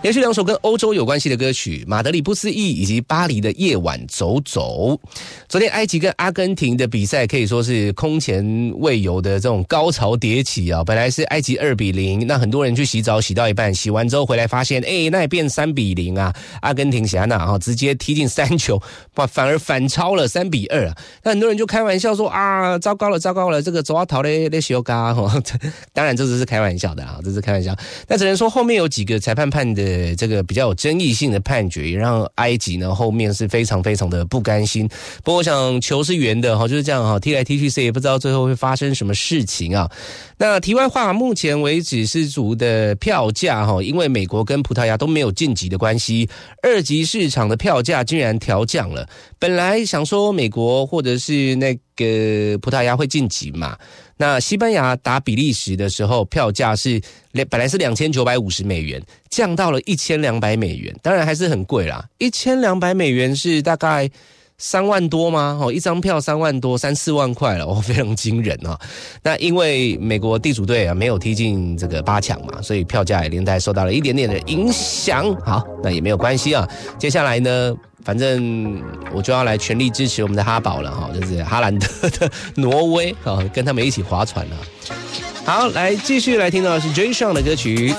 连续2首跟欧洲有关系的歌曲，马德里不思议以及巴黎的夜晚走走。昨天埃及跟阿根廷的比赛可以说是空前未有的这种高潮迭起啊！本来是埃及2-0，那很多人去洗澡洗到一半，洗完之后回来发现，那也变3-0啊！阿根廷侠那直接踢进3球，反而反超了3-2啊！那很多人就开玩笑说啊，糟糕了，这个走啊逃嘞修嘎哈！当然这只是开玩笑的啊，这是开玩笑。那只能说后面有几个裁判判的这个比较有争议性的判决，也让埃及呢后面是非常非常的不甘心。不过我想球是圆的就是这样踢来踢去，谁也不知道最后会发生什么事情啊。那题外话，目前为止世足的票价因为美国跟葡萄牙都没有晋级的关系，2级市场的票价竟然调降了。本来想说美国或者是那个葡萄牙会晋级嘛，那西班牙打比利时的时候票价是本来是$2950，降到了$1200，当然还是很贵啦。$1200是大概3万多吗？一张票3万多，3-4万块了，非常惊人啊！那因为美国地主队没有踢进这个8强嘛，所以票价也连带受到了一点点的影响。好，那也没有关系啊。接下来呢，反正我就要来全力支持我们的哈堡了就是哈兰德的挪威跟他们一起划船了。好，来继续来听到的是 Jay Sean 的歌曲